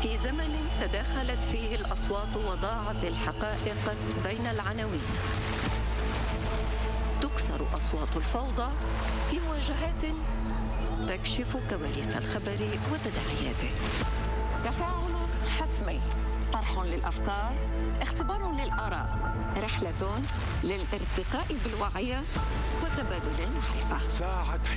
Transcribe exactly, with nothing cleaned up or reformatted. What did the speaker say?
في زمن تداخلت فيه الأصوات وضاعت الحقائق بين العناوين، تكسر أصوات الفوضى في مواجهات تكشف كواليس الخبر وتداعياته. تفاعل حتمي، طرح للأفكار، اختبار للآراء، رحلة للارتقاء بالوعي وتبادل المعرفة. ساعة